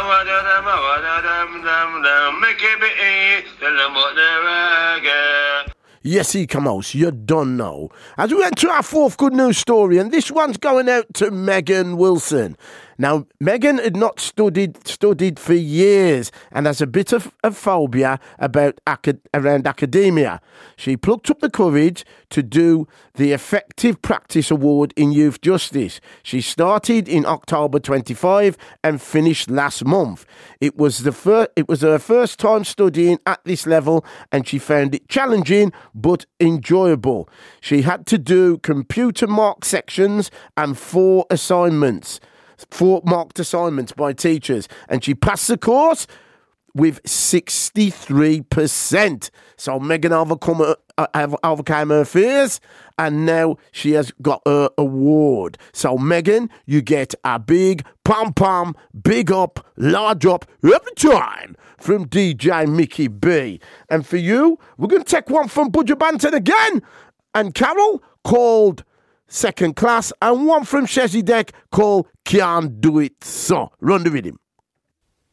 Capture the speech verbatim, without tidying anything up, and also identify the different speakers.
Speaker 1: Yes, he come out. You don't know. As we enter our fourth good news story, and this one's going out to Megan Wilson. Now, Megan had not studied studied for years and has a bit of a phobia about acad- around academia. She plucked up the courage to do the Effective Practice Award in Youth Justice. She started in October twenty-five and finished last month. It was the fir- It was her first time studying at this level, and she found it challenging but enjoyable. She had to do computer marked sections and four assignments. Four marked assignments by teachers, and she passed the course with sixty-three percent. So Megan overcome, uh, overcame her fears, and now she has got her award. So Megan, you get a big pom-pom, big up, large up every time from D J Mickey B. And for you, we're going to take one from Budger Banton again, and Carol called Second Class, and one from Shezzy Deck called Can't Do It So. Run the rhythm.